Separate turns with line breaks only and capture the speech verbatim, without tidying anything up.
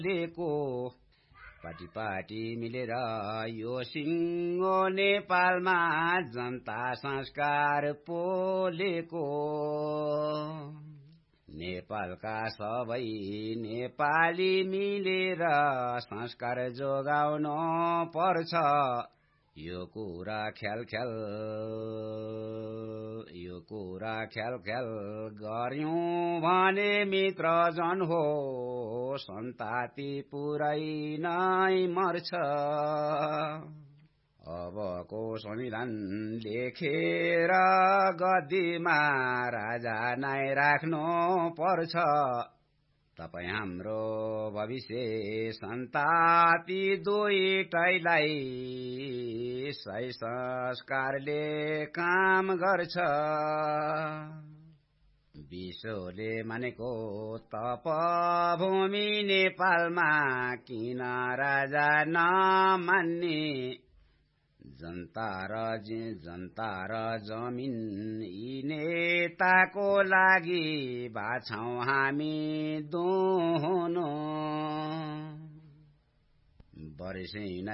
लेको पाटी पाटी मिलेर यो सिङ्गो नेपालमा जनता संस्कार पोलेको नेपालका सबै नेपाली मिलेर संस्कार जोगाउन पर्छ यो कुरा ख्याल ख्याल यो कुरा ख्याल ख्याल गर्यौं भने मित्र जन हो सन्ताति पुरै नै मर्छ अबको संविधान लेखेर गद्दीमा राजा नै राख्नु पर्छ तपाई हाम्रो भविष्य सन्ताति दुईटैलाई सही संस्कारले काम गर्छ विश्वले मानेको तपभूमि नेपालमा किन राजा नमान्ने जनता र जनता र जमिन यी नेताको लागि बाछौं हामी दुहुनु वर्षै